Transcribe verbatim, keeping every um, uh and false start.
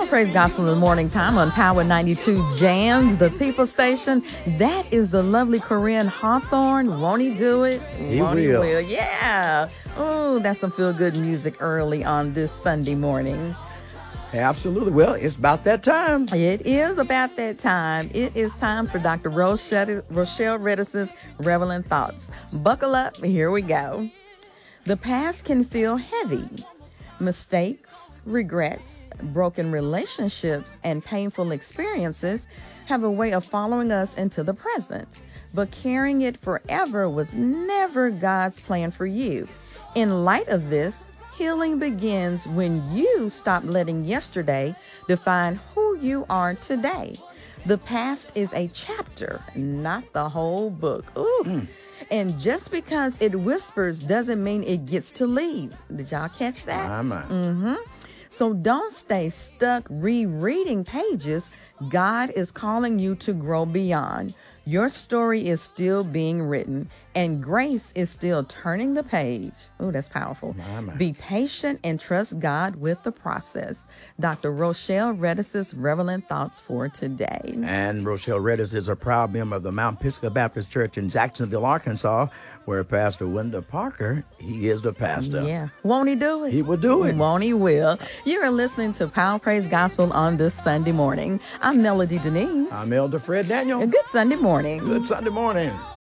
Power Praise Gospel in the morning time on Power ninety-two Jams, the People Station. That is the lovely Corinne Hawthorne. Won't he do it? He Won't will. He will. Yeah. Oh, that's some feel-good music early on this Sunday morning. Absolutely. Well, it's about that time. It is about that time. It is time for Doctor Rochelle, Rochelle Redis's Reveling Thoughts. Buckle up. Here we go. The past can feel heavy. Mistakes, regrets, broken relationships, and painful experiences have a way of following us into the present. But carrying it forever was never God's plan for you. In light of this, healing begins when you stop letting yesterday define who you are today. The past is a chapter, not the whole book. Ooh. Mm. And just because it whispers doesn't mean it gets to leave. Did y'all catch that? My, my. Mm-hmm. So don't stay stuck rereading pages. God is calling you to grow beyond. Your story is still being written, and grace is still turning the page. Oh, that's powerful. My, my. Be patient and trust God with the process. Doctor Rochelle Redis's Reveling Thoughts for today. And Rochelle Redis is a proud member of the Mount Pisgah Baptist Church in Jacksonville, Arkansas, where Pastor Wendell Parker, he is the pastor. Yeah. Won't he do it? He will do it. Won't he will. You are listening to Power Praise Gospel on this Sunday morning. I'm Melody Denise. I'm Elder Fred Daniel. A good Sunday morning. Good Sunday morning.